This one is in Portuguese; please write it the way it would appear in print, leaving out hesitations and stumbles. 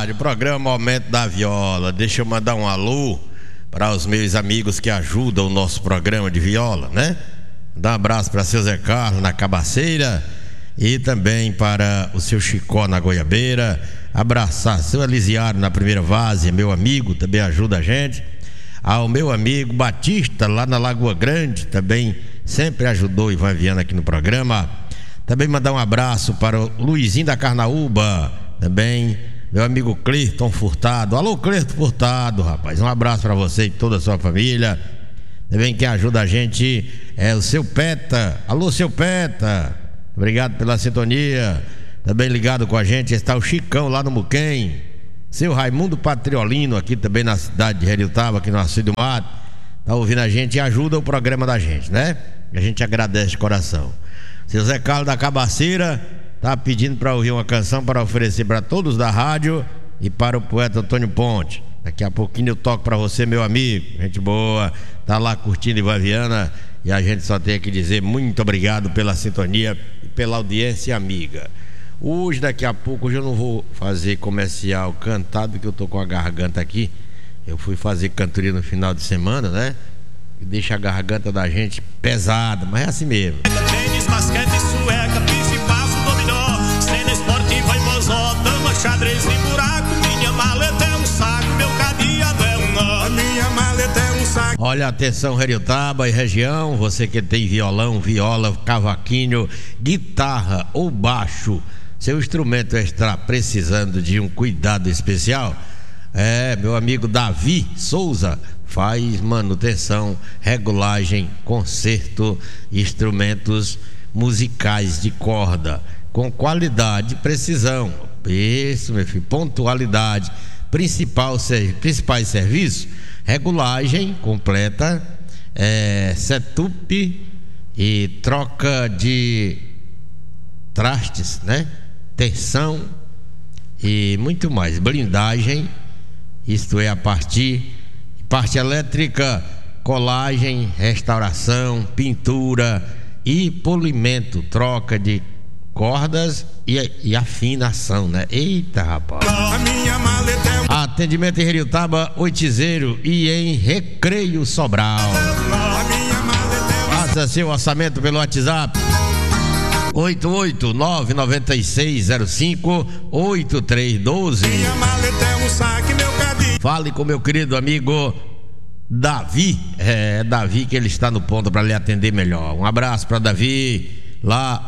tarde, programa Momento da Viola. Deixa eu mandar um alô para os meus amigos que ajudam o nosso programa de viola, né? Dar um abraço para seu Zé Carlos na Cabaceira e também para o seu Chicó na Goiabeira. Abraçar seu Elisiário na Primeira Várzea, meu amigo, também ajuda a gente. Ao meu amigo Batista lá na Lagoa Grande, também sempre ajudou e vai enviando aqui no programa. Também mandar um abraço para o Luizinho da Carnaúba, também meu amigo Cleiton Furtado. Alô, Cleiton Furtado, rapaz, um abraço para você e toda a sua família. Também quem ajuda a gente é o seu Peta. Alô, seu Peta, obrigado pela sintonia. Também ligado com a gente está o Chicão lá no Muquem, seu Raimundo Patriolino aqui também na cidade de Heriotaba, aqui no Açude do Mato, tá ouvindo a gente e ajuda o programa da gente, né? A gente agradece de coração. Seu Zé Carlos da Cabaceira tá pedindo para ouvir uma canção para oferecer para todos da rádio e para o poeta Antônio Ponte. Daqui a pouquinho eu toco para você, meu amigo, gente boa, tá lá curtindo Ivaviana, e a gente só tem que dizer muito obrigado pela sintonia e pela audiência amiga. Hoje, daqui a pouco, hoje eu não vou fazer comercial cantado, que eu tô com a garganta aqui. Eu fui fazer cantoria no final de semana, né? E deixa a garganta da gente pesada, mas é assim mesmo. Tênis, basquete, sueca, piche, passo, dominó, cena esportiva e bozó, dama, xadrez e buraco. Minha maleta é um saco, meu cadeado é um nó. Minha maleta é um saco. Olha, atenção, Heriotaba e região, você que tem violão, viola, cavaquinho, guitarra ou baixo, seu instrumento está precisando de um cuidado especial? Meu amigo Davi Souza faz manutenção, regulagem, conserto, instrumentos musicais de corda com qualidade e precisão. Isso, meu filho, pontualidade. Principais serviços: regulagem completa, setup e troca de trastes, né? Tensão e muito mais. Blindagem, isto é, a parte elétrica, colagem, restauração, pintura e polimento, troca de cordas e afinação, né? Eita, rapaz. Atendimento em Heriotaba, Oitizeiro e em Recreio Sobral. Faça seu orçamento pelo WhatsApp 88996058312. Fale com meu querido amigo Davi. Davi, que ele está no ponto para lhe atender melhor. Um abraço para Davi lá